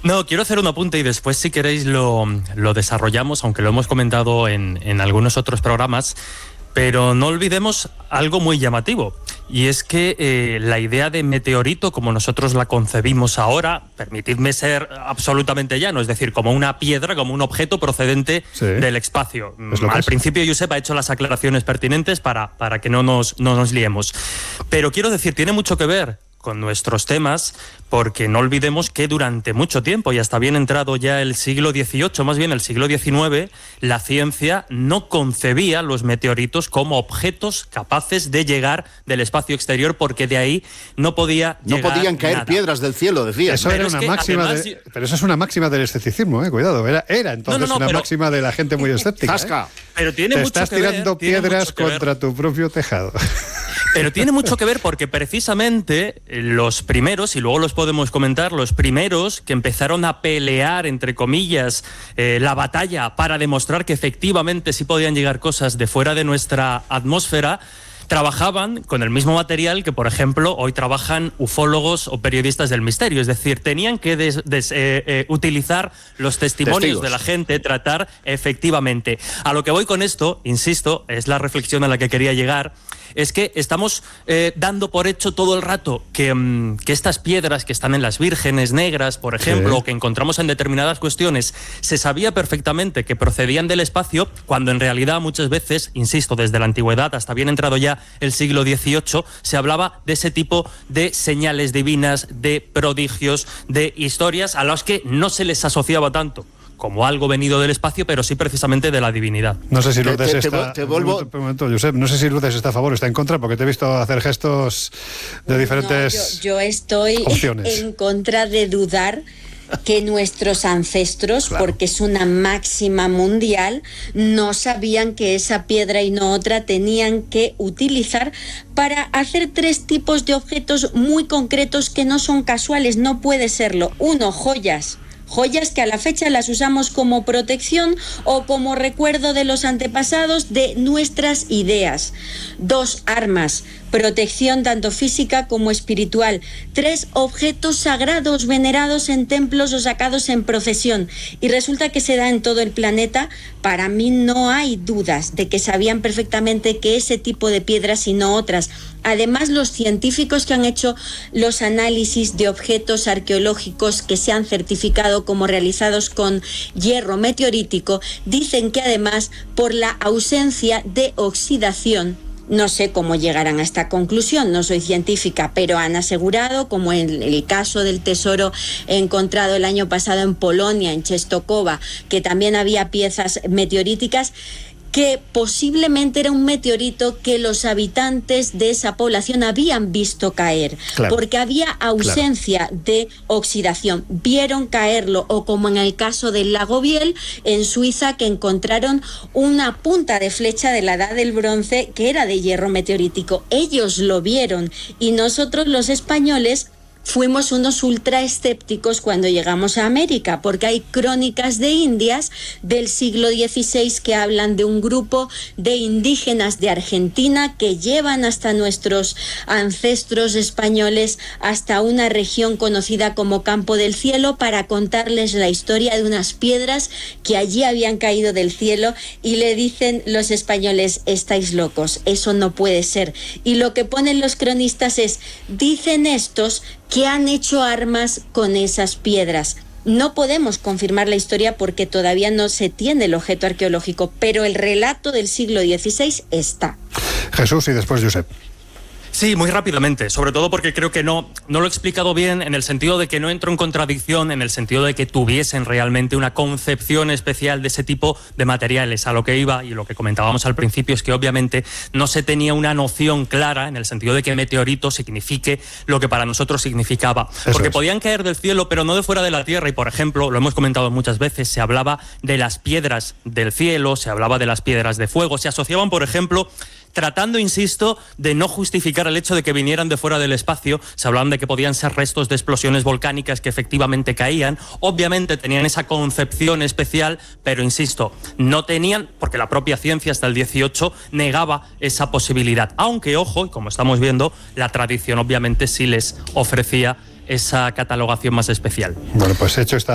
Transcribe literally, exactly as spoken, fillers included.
No, quiero hacer un apunte y después, si queréis, lo, lo desarrollamos, aunque lo hemos comentado en, en algunos otros programas. Pero no olvidemos algo muy llamativo, y es que eh, la idea de meteorito, como nosotros la concebimos ahora, permitidme ser absolutamente llano, es decir, como una piedra, como un objeto procedente sí. del espacio. Al principio, Josep ha hecho las aclaraciones pertinentes para, para que no nos, no nos liemos. Pero quiero decir, tiene mucho que ver con nuestros temas, porque no olvidemos que durante mucho tiempo, y hasta bien entrado ya el siglo dieciocho, más bien el siglo diecinueve, la ciencia no concebía los meteoritos como objetos capaces de llegar del espacio exterior, porque de ahí no podía no llegar podían caer nada. piedras del cielo, decía. Eso era una máxima además, de, pero eso es una máxima del escepticismo, eh, cuidado, era, era entonces no, no, no, una pero, máxima de la gente muy escéptica. Zasca. ¿eh? Pero tiene Te mucho estás que tirando ver, tiene piedras mucho que contra ver. tu propio tejado. Pero tiene mucho que ver porque precisamente los primeros, y luego los podemos comentar, los primeros que empezaron a pelear, entre comillas, eh, la batalla para demostrar que efectivamente sí podían llegar cosas de fuera de nuestra atmósfera, trabajaban con el mismo material que, por ejemplo, hoy trabajan ufólogos o periodistas del misterio. Es decir, tenían que des, des, eh, eh, utilizar los testimonios Testigos. de la gente, tratar efectivamente. A lo que voy con esto, insisto, es la reflexión a la que quería llegar, es que estamos eh, dando por hecho todo el rato que, um, que estas piedras que están en las vírgenes negras, por ejemplo, sí. o que encontramos en determinadas cuestiones, se sabía perfectamente que procedían del espacio, cuando en realidad muchas veces, insisto, desde la antigüedad hasta bien entrado ya el siglo dieciocho, se hablaba de ese tipo de señales divinas, de prodigios, de historias a las que no se les asociaba tanto como algo venido del espacio, pero sí precisamente de la divinidad. No sé si Lourdes te, te, está... te vuelvo... Un momento, Josep, no sé si Lourdes está a favor o está en contra, porque te he visto hacer gestos de diferentes no, yo, yo estoy opciones. En contra de dudar que nuestros ancestros, claro. porque es una máxima mundial, no sabían que esa piedra y no otra tenían que utilizar para hacer tres tipos de objetos muy concretos que no son casuales, no puede serlo. Uno, joyas. Joyas que a la fecha las usamos como protección o como recuerdo de los antepasados de nuestras ideas. Dos, armas. Protección tanto física como espiritual. Tres, objetos sagrados venerados en templos o sacados en procesión. Y resulta que se da en todo el planeta. Para mí no hay dudas de que sabían perfectamente que ese tipo de piedras y no otras. Además, los científicos que han hecho los análisis de objetos arqueológicos que se han certificado como realizados con hierro meteorítico dicen que además, por la ausencia de oxidación, no sé cómo llegarán a esta conclusión, no soy científica, pero han asegurado, como en el caso del tesoro encontrado el año pasado en Polonia, en Czestochowa, que también había piezas meteoríticas, que posiblemente era un meteorito que los habitantes de esa población habían visto caer, claro, porque había ausencia claro. de oxidación. Vieron caerlo, o como en el caso del lago Biel, en Suiza, que encontraron una punta de flecha de la edad del bronce que era de hierro meteorítico. Ellos lo vieron, y nosotros los españoles fuimos unos ultra escépticos cuando llegamos a América, porque hay crónicas de Indias del siglo dieciséis que hablan de un grupo de indígenas de Argentina que llevan hasta nuestros ancestros españoles hasta una región conocida como Campo del Cielo para contarles la historia de unas piedras que allí habían caído del cielo, y le dicen los españoles: estáis locos, eso no puede ser. Y lo que ponen los cronistas es: dicen estos que han hecho armas con esas piedras. No podemos confirmar la historia porque todavía no se tiene el objeto arqueológico, pero el relato del siglo dieciséis está. Jesús, y después Josep. Sí, muy rápidamente, sobre todo porque creo que no, no lo he explicado bien, en el sentido de que no entro en contradicción, en el sentido de que tuviesen realmente una concepción especial de ese tipo de materiales. A lo que iba, y lo que comentábamos al principio, es que obviamente no se tenía una noción clara, en el sentido de que meteorito signifique lo que para nosotros significaba. Eso porque es. podían caer del cielo, pero no de fuera de la tierra, y por ejemplo, lo hemos comentado muchas veces, se hablaba de las piedras del cielo, se hablaba de las piedras de fuego, se asociaban, por ejemplo, tratando, insisto, de no justificar el hecho de que vinieran de fuera del espacio. Se hablaban de que podían ser restos de explosiones volcánicas que efectivamente caían. Obviamente tenían esa concepción especial, pero insisto, no tenían, porque la propia ciencia hasta el dieciocho negaba esa posibilidad. Aunque, ojo, y como estamos viendo, la tradición obviamente sí les ofrecía esa catalogación más especial. Bueno, pues hecho está.